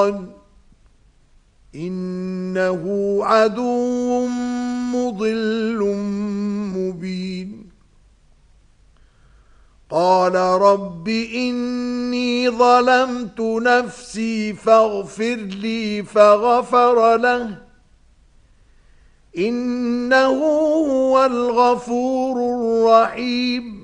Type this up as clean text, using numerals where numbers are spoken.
إنه عدو مضل مبين قال رب إني ظلمت نفسي فاغفر لي فغفر له إنه هو الغفور الرحيم